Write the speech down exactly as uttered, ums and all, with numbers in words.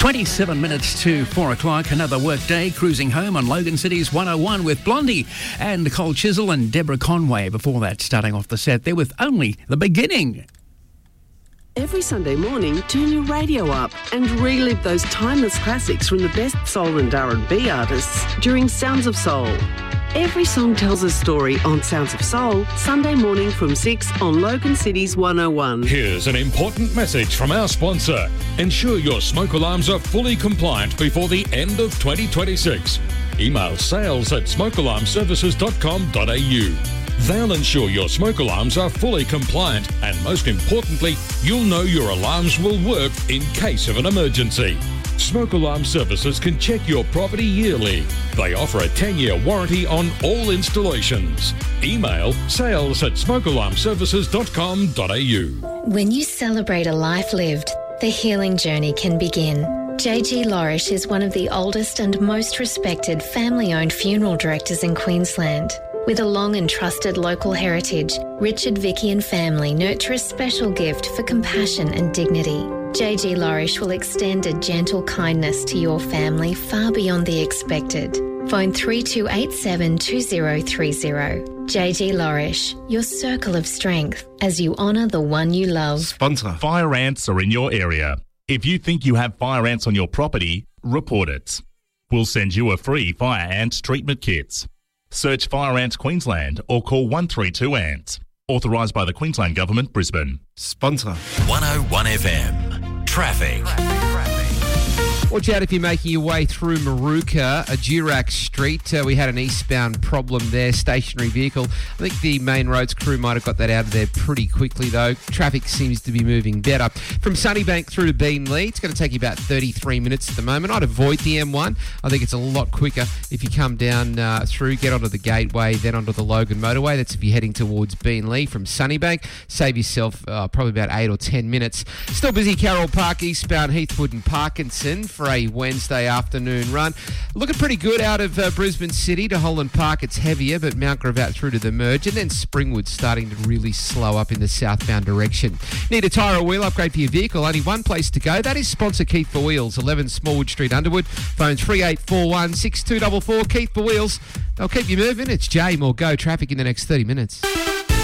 twenty-seven minutes to four o'clock, another work day, cruising home on Logan City's one oh one with Blondie and Nicole Chisel and Deborah Conway. Before that, starting off the set there with Only the Beginning. Every Sunday morning, turn your radio up and relive those timeless classics from the best soul and R and B artists during Sounds of Soul. Every song tells a story on Sounds of Soul, Sunday morning from six on Logan City's one oh one. Here's an important message from our sponsor. Ensure your smoke alarms are fully compliant before the end of twenty twenty-six. Email sales at smoke alarm services dot com dot a u. They'll ensure your smoke alarms are fully compliant, and most importantly, you'll know your alarms will work in case of an emergency. Smoke Alarm Services can check your property yearly. They offer a ten-year warranty on all installations. Email sales at smoke alarm services dot com dot a u. When you celebrate a life lived, the healing journey can begin. J G Lorish is one of the oldest and most respected family-owned funeral directors in Queensland. With a long and trusted local heritage, Richard, Vicky and family nurture a special gift for compassion and dignity. J G Lorish will extend a gentle kindness to your family far beyond the expected. Phone three two eight seven two zero three zero. J G Lorish, your circle of strength as you honour the one you love. Sponsor. Fire ants are in your area. If you think you have fire ants on your property, report it. We'll send you a free fire ant treatment kit. Search Fire Ants Queensland or call one three two ant. Authorised by the Queensland Government, Brisbane. Sponsor. one oh one F M. Traffic. Watch out if you're making your way through Maruka, a Durack Street. Uh, we had an eastbound problem there, stationary vehicle. I think the main roads crew might have got that out of there pretty quickly, though. Traffic seems to be moving better. From Sunnybank through to Beenleigh, it's going to take you about thirty-three minutes at the moment. I'd avoid the M one. I think it's a lot quicker if you come down uh, through, get onto the Gateway, then onto the Logan Motorway. That's if you're heading towards Beenleigh from Sunnybank. Save yourself uh, probably about eight or ten minutes. Still busy Carroll Park, eastbound Heathwood and Parkinson for a Wednesday afternoon run. Looking pretty good out of uh, Brisbane City to Holland Park. It's heavier, but Mount Gravatt through to the merge, and then Springwood starting to really slow up in the southbound direction. Need a tyre or wheel upgrade for your vehicle? Only one place to go. That is sponsor Keith for Wheels, eleven Smallwood Street, Underwood. Phone three eight four one six two four four. Keith for Wheels. They'll keep you moving. It's Jay. More Go traffic in the next thirty minutes.